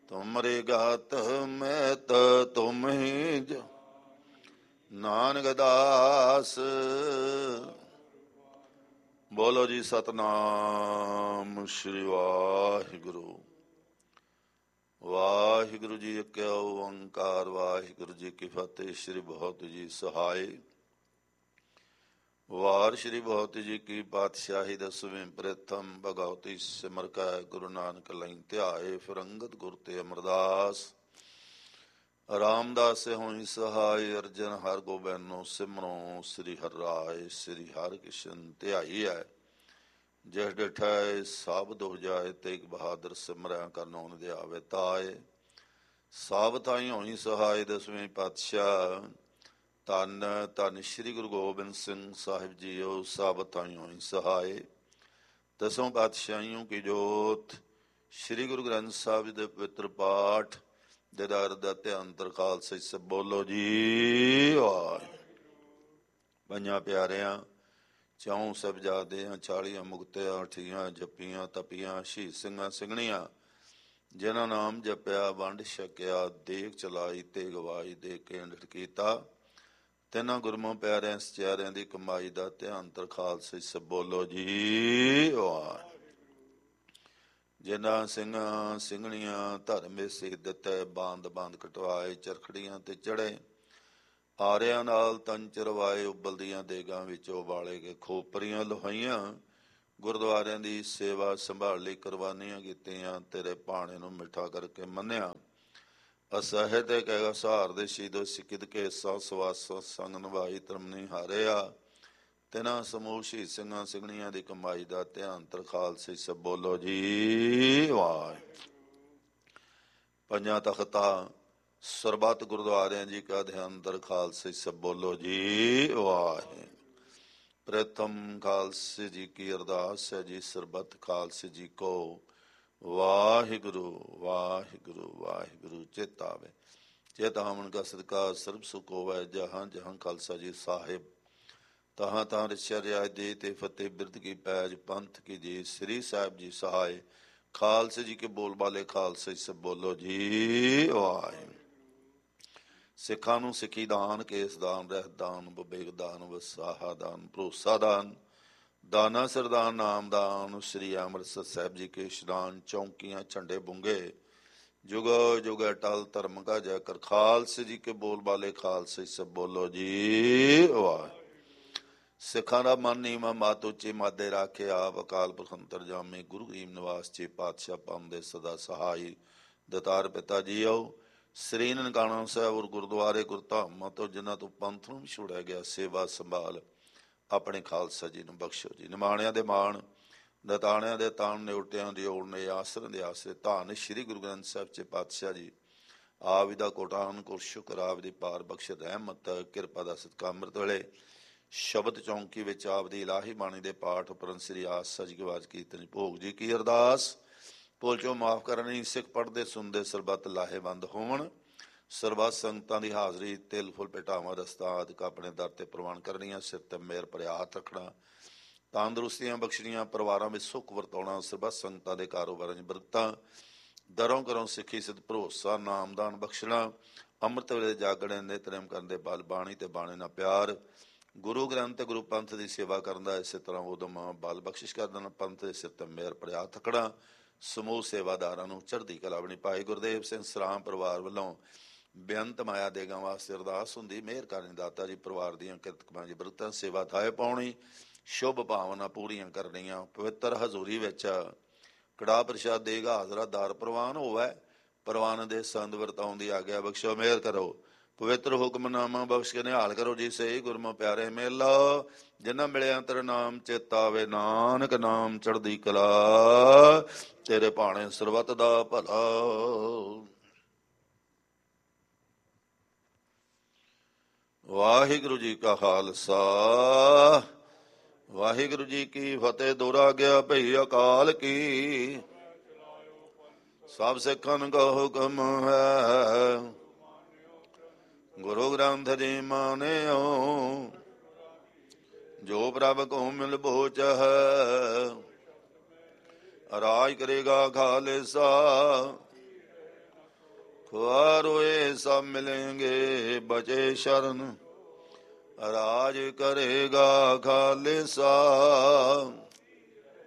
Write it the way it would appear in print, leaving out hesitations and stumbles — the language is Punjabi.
ਤੁਮਰੇ ਗਾਤ ਮਹਿਤ ਤੁਮ ਹੀ ਨਾਨਕ ਦਾਸ। ਬੋਲੋ ਜੀ ਸਤਨਾਮ ਸ਼੍ਰੀ ਵਾਹਿਗੁਰੂ। ਵਾਹਿਗੁਰੂ ਜੀ ਇੱਕ ਓੰਕਾਰ, ਵਾਹਿਗੁਰੂ ਜੀ ਕੀ ਫਤਿਹ। ਸ਼੍ਰੀ ਬਹੁਤ ਜੀ ਸਹਾਈ। ਵਾਰ ਸ਼੍ਰੀ ਬਹੁਤ ਜੀ ਕੀ ਪਾਤਸ਼ਾਹੀ ਦਸਵੇਂ ਪ੍ਰਥਮ ਭਗਉਤੀ ਸਿਮਰ ਕੈ ਗੁਰੂ ਨਾਨਕ ਲਈ ਧਿਆਏ। ਫਿਰ ਅੰਗਦ ਗੁਰ ਤੇ ਅਮਰਦਾਸ ਰਾਮਦਾਸ ਹੋਈ ਸਹਾਈ। ਅਰਜਨ ਹਰ ਗੋਬਿੰਦੋ ਸਿਮਰੋ ਸ੍ਰੀ ਹਰਿ ਰਾਏ। ਸ੍ਰੀ ਹਰਿ ਕ੍ਰਿਸ਼ਨ ਧਿਆਈ ਹੈ ਜਿਸ ਡਿਠੈ ਸਭ ਦੁਖ ਜਾਏ। ਤੇਗ ਬਹਾਦਰ ਸਿਮਰੈ ਕਰਨੋ ਦੇ ਆਵੇ ਤਾਏ। ਸਭ ਥਾਈ ਹੋਈ ਸਹਾਈ ਦਸਵੇਂ ਪਾਤਸ਼ਾਹ। ਧੰਨ ਧੰਨ ਸ਼੍ਰੀ ਗੁਰੂ ਗੋਬਿੰਦ ਸਿੰਘ ਸਾਹਿਬ ਜੀਓ। ਸਭ ਥਾਈ ਹੋਈ ਸਹਾਏ। ਦਸੋਂ ਪਾਤਸ਼ਾਹੀਓਂ ਕੀ ਜੋਤ। ਸ਼੍ਰੀ ਗੁਰੂ ਗ੍ਰੰਥ ਸਾਹਿਬ ਜੀ ਦੇ ਪਵਿੱਤਰ ਪਾਠ ਦਿਦਾਰ ਦਾ ਧਿਆਨ ਖਾਲਸਾ ਸਭ ਬੋਲੋ ਜੀ ਵਾਹਿ। ਪੰਜਾਂ ਪਿਆਰਿਆਂ, ਚੌਂ ਸਾਹਿਬਜ਼ਾਦਿਆਂ, 40 ਮੁਕਤਿਆਂ, 38 ਜੱਪੀਆਂ ਤਪੀਆਂ, ਸ਼ਹੀਦ ਸਿੰਘਾਂ ਸਿੰਘਣੀਆਂ, ਜਿਨ੍ਹਾਂ ਨਾਮ ਜਪਿਆ ਵੰਡ ਛਕਿਆ, ਦੇਗ ਚਲਾਈ ਤੇ ਗਵਾਈ ਦੇ ਕੇ ਅੰਡਟ ਕੀਤਾ, ਤਿੰਨਾਂ ਗੁਰਮੋਂ ਪਿਆਰਿਆਂ ਸਚਿਆਰਿਆਂ ਦੀ ਕਮਾਈ ਦਾ ਧਿਆਨ ਖਾਲਸਾ ਸਭ ਬੋਲੋ ਜੀ ਵਾਹਿ। ਜਿਨ੍ਹਾਂ ਸਿੰਘਾਂ ਸਿੰਘਣੀਆਂ ਧਰਮੇ ਸੇ ਦਿੱਤੇ, ਬਾਂਦ ਬਾਂਦ ਕਟਵਾਏ, ਚਰਖੜੀਆਂ ਤੇ ਚੜੇ, ਆਰਿਆਂ ਨਾਲ ਤਨ ਚਰਵਾਏ, ਉਬਲਦੀਆਂ ਦੇਗਾਂ ਵਿੱਚੋਂ ਵਾਲੇ ਕੇ ਖੋਪਰੀਆਂ ਲੋਹਾਈਆਂ, ਗੁਰਦੁਆਰਿਆਂ ਦੀ ਸੇਵਾ ਸੰਭਾਲ ਲਈ ਕੁਰਬਾਨੀਆਂ ਕੀਤੀਆਂ, ਤੇਰੇ ਭਾਣੇ ਨੂੰ ਮਿੱਠਾ ਕਰਕੇ ਮੰਨਿਆ, ਅਸਹਿ ਤੇ ਕਹਿ ਸਹਾਰ ਦੇ ਸ਼ਹੀਦੋ ਸਿੱਕਿਦ ਕੇ ਸਾ ਸਵਾਸ ਸੰਗ ਨਿਭਾਈ, ਧਰਮਨੀ ਹਾਰਿਆ। ਤਿੰਨਾਂ ਸਮੂਹ ਸ਼ਹੀਦ ਸਿੰਘਾਂ ਸਿੰਘਣੀਆਂ ਦੀ ਕਮਾਈ ਦਾ ਧਿਆਨ ਖਾਲਸੇ ਸਭ ਬੋਲੋ ਜੀ ਵਾਹਿ। ਪੰਜਾਂ ਤਖਤਾਂ ਸਰਬੱਤ ਗੁਰਦੁਆਰਿਆਂ ਜੀ ਕਾ ਧਿਆਨ ਖਾਲਸੇ ਸਭ ਬੋਲੋ ਜੀ ਵਾਹਿ। ਪ੍ਰਥਮ ਖਾਲਸੇ ਜੀ ਕੀ ਅਰਦਾਸ ਹੈ ਜੀ। ਸਰਬੱਤ ਖਾਲਸੇ ਜੀ ਕੋ ਵਾਹਿਗੁਰੂ ਵਾਹਿਗੁਰੂ ਵਾਹਿਗੁਰੂ। ਚਿਤ ਆਵੇ ਚਿਤ ਆਵਣ ਕਾ ਸਦਕਾ ਸਰਬ ਸੁਖ ਹੋਵੈ। ਜਹਾਂ ਜਹਾਂ ਖਾਲਸਾ ਜੀ ਸਾਹਿਬ ਤਹਾਂ ਤਹਾਂ ਰਚਿਆ ਰਿਆਇਤ ਦੇ ਤੇ ਫਤਿਹ ਬਿਰਦ ਕੀ ਪੈਜ ਪੰਥ ਕੀ ਜੀ। ਸ੍ਰੀ ਸਾਹਿਬ ਜੀ ਸਹਾਏ। ਖਾਲਸੇ ਜੀ ਕੇ ਬੋਲ ਬਾਲੇ ਖਾਲਸੇ ਸਭ ਬੋਲੋ ਜੀ ਵਾਹਿ। ਸਿੱਖਾਂ ਨੂੰ ਸਿੱਖੀ ਦਾਨ, ਕੇਸ ਦਾਨ, ਰਹਿਤ ਦਾਨ, ਵਿਵੇਕ ਦਾਨ, ਵਸਾਹਾ ਦਾਨ, ਭਰੋਸਾ ਦਾਨ, ਦਾਨਾ ਸਰਦਾਨ, ਨਾਮ ਦਾਨ, ਸ੍ਰੀ ਅੰਮ੍ਰਿਤਸਰ ਸਾਹਿਬ ਜੀ ਕੇ ਇਸ਼ਨਾਨ, ਚੌਂਕੀਆਂ ਝੰਡੇ ਬੁੰਗੇ, ਜੁਗ ਜੁਗ ਅਟਲ ਧਰਮ ਕਾ ਜੈ ਕਰ। ਖਾਲਸੇ ਜੀ ਕੇ ਬੋਲ ਬਾਲੇ ਖਾਲਸੇ ਸਭ ਬੋਲੋ ਜੀ ਵਾਹਿ। ਸਿੱਖਾਂ ਦਾ ਮਨ ਨੀਵਾਂ ਮੱਤ ਉੱਚੀ ਮਾਦੇ ਰਾਖੇ ਆਪ। ਅਕਾਲ ਪੁਰਖ ਅੰਤਰਜਾਮੀ ਗੁਰੂ ਗਰੀਬ ਨਿਵਾਸ ਚੇ ਪਾਤਸ਼ਾਹ ਪਾਉਂਦੇ ਸਦਾ ਸਹਾਈ। ਦਤਾਰ ਪਿਤਾ ਜੀਓ ਸ੍ਰੀ ਨਨਕਾਣਾ ਸਾਹਿਬ ਔਰ ਗੁਰਦੁਆਰੇ ਗੁਰਧਾਮਾਂ ਤੋਂ ਜਿਨ੍ਹਾਂ ਤੋਂ ਪੰਥ ਨੂੰ ਵੀ ਛੋੜਿਆ ਗਿਆ, ਸੇਵਾ ਸੰਭਾਲ ਆਪਣੇ ਖਾਲਸਾ ਜੀ ਨੂੰ ਬਖਸ਼ੋ ਜੀ। ਨਿਮਾਣਿਆਂ ਦੇ ਮਾਣ, ਦਤਾਣਿਆਂ ਦੇ ਤਾਣ, ਨਿਉਟਿਆਂ ਦੀ ਓੜ ਨੇ, ਆਸਰਨ ਦੇ ਆਸਰੇ। ਧੰਨ ਸ਼੍ਰੀ ਗੁਰੂ ਗ੍ਰੰਥ ਸਾਹਿਬ ਚ ਪਾਤਸ਼ਾਹ ਜੀ ਆਪ ਦਾ ਕੋਟਾਨ ਕੋਟ ਸ਼ੁਕਰ, ਆਪ ਦੀ ਪਾਰ ਬਖਸ਼ ਰਹਿਮਤ ਕਿਰਪਾ ਦਾ ਸਦਕਾ ਅੰਮ੍ਰਿਤ ਵੇਲੇ ਸ਼ਬਦ ਚੌਂਕੀ ਵਿੱਚ ਆਪ ਦੀ ਇਲਾਹੀ ਬਾਣੀ ਦੇ ਪਾਠ ਉਪਰੰਤ ਸ੍ਰੀ ਆਸ ਸੱਚ ਗਵਾਜ ਕੀਰਤਨ ਭੋਗ ਜੀ ਕੀ ਅਰਦਾਸ। ਭੁੱਲ ਚੋਂ ਮਾਫ ਕਰਨੀ। ਸਿੱਖ ਪੜ੍ਹਦੇ ਸੁਣਦੇ ਸਰਬੱਤ ਲਾਹੇਵੰਦ ਹੋਵਣ। ਸਰਬੱਤ ਸੰਗਤਾਂ ਦੀ ਹਾਜ਼ਰੀ ਤਿਲ ਫੁੱਲ ਭੇਟਾਵਾਂ ਰਸਤਾ ਆਦਿਕ ਆਪਣੇ ਦਰ ਤੇ ਪ੍ਰਵਾਨ ਕਰਨੀਆਂ। ਸਿਰ ਤੇ ਮਿਹਰ ਭਰਿਆ ਹੱਥ ਰੱਖਣਾ, ਤੰਦਰੁਸਤੀਆਂ ਬਖਸ਼ਣੀਆਂ, ਪਰਿਵਾਰਾਂ ਵਿੱਚ ਸੁੱਖ ਵਰਤਾਉਣਾ, ਸਰਬੱਤ ਸੰਗਤਾਂ ਦੇ ਕਾਰੋਬਾਰਾਂ 'ਚ ਬਰਕਤਾਂ, ਦਰੋਂ ਘਰੋਂ ਸਿੱਖੀ ਸਿੱਧ ਭਰੋਸਾ, ਨਾਮਦਾਨ ਬਖਸ਼ਣਾ, ਅੰਮ੍ਰਿਤ ਵੇਲੇ ਜਾਗਣੇ, ਨਿਤਨੇਮ ਕਰਨ ਦੇ ਬਲ, ਬਾਣੀ ਤੇ ਬਾਣੇ ਨਾਲ ਪਿਆਰ, ਗੁਰੂ ਗ੍ਰੰਥ ਤੇ ਗੁਰੂ ਪੰਥ ਦੀ ਸੇਵਾ ਕਰਨ ਦਾ ਇਸੇ ਤਰ੍ਹਾਂ ਉਦਮ ਬਲ ਬਖਸ਼ਿਸ਼ ਕਰ ਦੇਣਾ। ਪੰਥ ਦੇ ਸਿਰ ਤੇ ਮਿਹਰ ਭਰਿਆ ਹੱਥ ਰੱਖਣਾ। ਸਮੂਹ ਸੇਵਾਦਾਰਾਂ ਨੂੰ ਚੜ੍ਹਦੀ ਕਲਾ ਬਣੀ। ਭਾਈ ਗੁਰਦੇਵ ਸਿੰਘ ਸਰਾਮ ਪਰਿਵਾਰ ਵੱਲੋਂ ਬੇਅੰਤ ਮਾਇਆ ਦੇਗਾਂ ਵਾਸਤੇ ਅਰਦਾਸ ਹੁੰਦੀ। ਮਿਹਰ ਕਰਨੀ ਦਾਤਾ ਜੀ। ਪਰਿਵਾਰ ਦੀਆਂ ਕਿਰਤਕਮਾਂ ਦੀ ਬਰਕਤਾਂ, ਸੇਵਾ ਥਾਏ ਪਾਉਣੀ, ਸ਼ੁਭ ਭਾਵਨਾ ਪੂਰੀਆਂ ਕਰਨੀਆਂ। ਪਵਿੱਤਰ ਹਜ਼ੂਰੀ ਵਿੱਚ ਕੜਾਹ ਪ੍ਰਸ਼ਾਦ ਦੇਗਾ ਹਾਜ਼ਰਾ ਦਾਰ ਪ੍ਰਵਾਨ ਹੋਵੇ। ਪ੍ਰਵਾਨ ਦੇ ਸੰਦ ਵਰਤਾਉਣ ਦੀ ਆਗਿਆ ਬਖਸ਼ੋ, ਮਿਹਰ ਕਰੋ। ਪਵਿੱਤਰ ਹੁਕਮਨਾਮਾ ਬਖਸ਼ ਕੇ ਨਿਹਾਲ ਕਰੋ ਜੀ। ਸਹੀ ਗੁਰਮੁਖ ਪਿਆਰੇ ਮੇਲਾ ਜਿਨ੍ਹਾਂ ਮਿਲਿਆ ਤੇਰਾ ਨਾਮ ਚੇਤਾ ਆਵੇ। ਨਾਨਕ ਨਾਮ ਚੜ੍ਹਦੀ ਕਲਾ, ਤੇਰੇ ਭਾਣੇ ਸਰਬੱਤ ਦਾ ਭਲਾ। ਵਾਹਿਗੁਰੂ ਜੀ ਕਾ ਖਾਲਸਾ, ਵਾਹਿਗੁਰੂ ਜੀ ਕੀ ਫਤਿਹ। ਦੋਰਾ ਗਿਆ ਭਈ ਅਕਾਲ ਕੀ, ਸਭ ਸਿੱਖਾਂ ਕਾ ਹੁਕਮ ਹੈ। ਗੁਰੂ ਗ੍ਰੰਥ ਜੀ ਮਾਨਿਓ, ਜੋ ਪ੍ਰਭ ਕੋ ਮਿਲ ਭੋਚ ਹੈ। ਰਾਜ ਕਰੇਗਾ ਖਾਲਸਾ, खुआरोए सब मिलेंगे बचे शरण राज करेगा खालिसा